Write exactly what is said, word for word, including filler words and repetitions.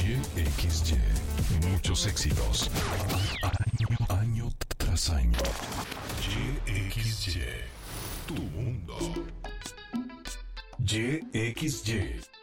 Y X Y. Muchos éxitos. Año, año tras año. Y X Y. Tu mundo. Y X Y.